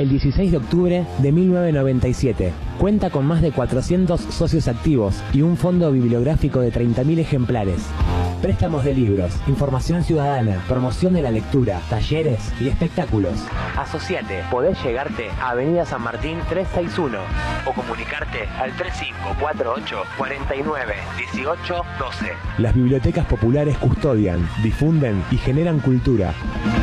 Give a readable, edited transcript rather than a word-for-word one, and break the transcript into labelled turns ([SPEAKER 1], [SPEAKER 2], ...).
[SPEAKER 1] el 16 de octubre de 1997. Cuenta con más de 400 socios activos y un fondo bibliográfico de 30.000 ejemplares. Préstamos de libros, información ciudadana, promoción de la lectura, talleres y espectáculos. Asociate, podés llegarte a Avenida San Martín 361 o comunicarte al 3548 49 18 12. Las bibliotecas populares custodian, difunden y generan cultura.